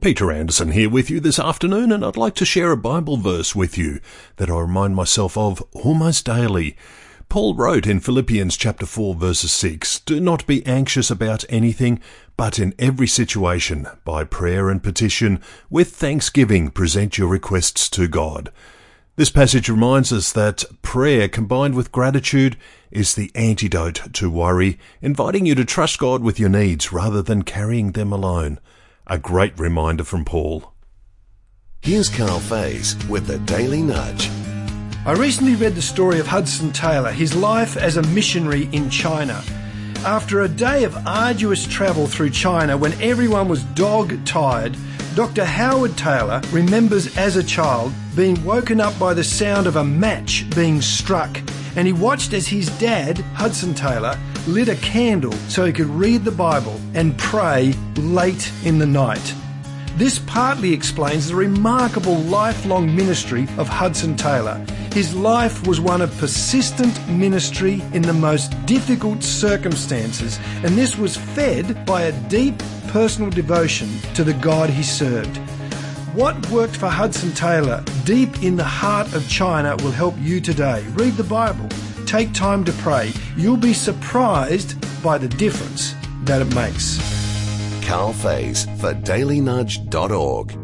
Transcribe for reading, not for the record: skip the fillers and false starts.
Peter Anderson here with you this afternoon, and I'd like to share a Bible verse with you that I remind myself of almost daily. Paul wrote in Philippians chapter 4 verses 6, "Do not be anxious about anything, but in every situation, by prayer and petition, with thanksgiving, present your requests to God." This passage reminds us that prayer combined with gratitude is the antidote to worry, inviting you to trust God with your needs rather than carrying them alone. A great reminder from Paul. Here's Carl Faze with the Daily Nudge. I recently read the story of Hudson Taylor, his life as a missionary in China. After a day of arduous travel through China when everyone was dog-tired, Dr. Howard Taylor remembers as a child being woken up by the sound of a match being struck, and he watched as his dad, Hudson Taylor, lit a candle so he could read the Bible and pray late in the night. This partly explains the remarkable lifelong ministry of Hudson Taylor. His life was one of persistent ministry in the most difficult circumstances, and this was fed by a deep personal devotion to the God he served. What worked for Hudson Taylor deep in the heart of China will help you today. Read the Bible. Take time to pray. You'll be surprised by the difference that it makes. Carl Faze for dailynudge.org.